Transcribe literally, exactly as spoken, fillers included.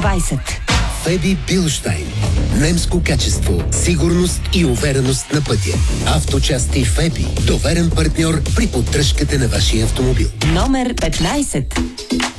двайсет. Феби Билштайн. Немско качество, сигурност и увереност на пътя. Авточасти Феби. Доверен партньор при поддръжката на вашия автомобил. Номер петнайсет.